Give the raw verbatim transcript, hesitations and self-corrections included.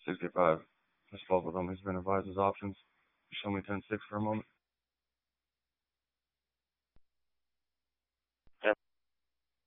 sixty-five. I spoke with him. He's been advised his options. Show me ten six for a moment.